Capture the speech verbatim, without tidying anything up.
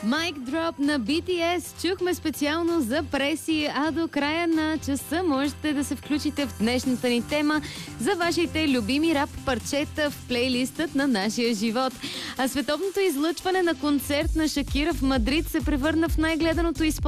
Mic Drop на Би Ти Ес чухме специално за Преси, а до края на часа можете да се включите в днешната ни тема за вашите любими рап парчета в плейлистът на нашия живот. А световното излъчване на концерт на Шакира в Мадрид се превърна в най-гледаното изпълнение